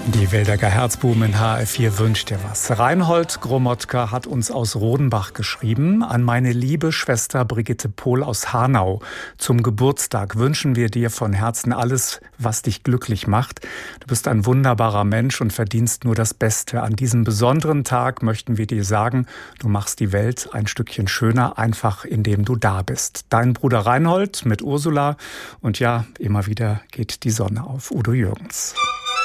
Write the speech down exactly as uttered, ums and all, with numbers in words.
Die Wildecker Herzbuben in H R vier wünscht dir was. Reinhold Gromotka hat uns aus Rodenbach geschrieben. An meine liebe Schwester Brigitte Pohl aus Hanau. Zum Geburtstag wünschen wir dir von Herzen alles, was dich glücklich macht. Du bist ein wunderbarer Mensch und verdienst nur das Beste. An diesem besonderen Tag möchten wir dir sagen, du machst die Welt ein Stückchen schöner, einfach indem du da bist. Dein Bruder Reinhold mit Ursula. Und ja, immer wieder geht die Sonne auf. Udo Jürgens.